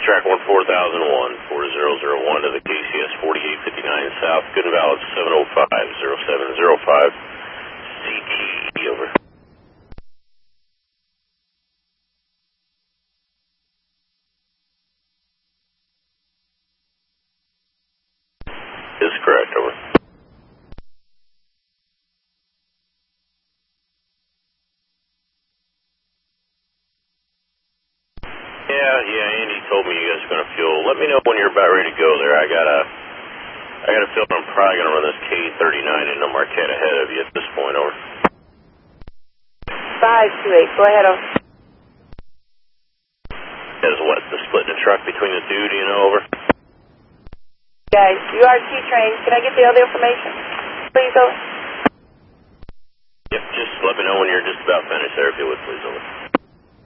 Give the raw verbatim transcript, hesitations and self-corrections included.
Track one four thousand one, four zero zero one to the K C S forty-eight fifty-nine South, good and valid seven oh five, zero seven zero five, C T, over. Is correct, over. Yeah, yeah, Andy told me you guys are going to fuel. Let me know when you're about ready to go there. I got a, I got a feeling I'm probably going to run this K thirty-nine into Marquette ahead of you at this point, over. five two eight, go ahead, over. As what, the split in the truck between the two, do you know, over? Guys, U R T train, can I get the other information? Please, over. Yep, just let me know when you're just about finished there, if you would, please, over.